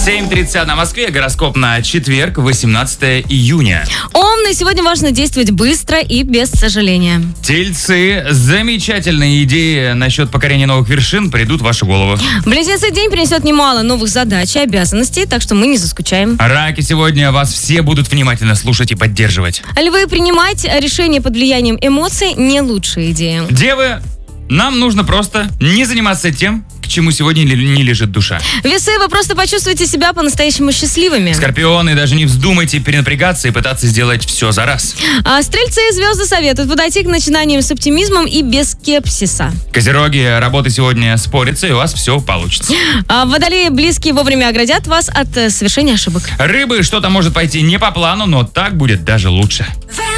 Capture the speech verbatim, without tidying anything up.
семь тридцать на Москве. Гороскоп на четверг, восемнадцатое июня. Овны, сегодня важно действовать быстро и без сожаления. Тельцы, замечательные идеи насчет покорения новых вершин придут в вашу голову. Близнецы, день принесет немало новых задач и обязанностей, так что мы не заскучаем. Раки, сегодня вас все будут внимательно слушать и поддерживать. Львы, принимать решения под влиянием эмоций не лучшая идея. Девы, нам нужно просто не заниматься тем, к чему сегодня не лежит душа. Весы, вы просто почувствуете себя по-настоящему счастливыми. Скорпионы, даже не вздумайте перенапрягаться и пытаться сделать все за раз. А стрельцы и звезды советуют подойти к начинаниям с оптимизмом и без скепсиса. Козероги, работа сегодня спорится, и у вас все получится. А водолеи, близкие вовремя оградят вас от совершения ошибок. Рыбы, что-то может пойти не по плану, но так будет даже лучше.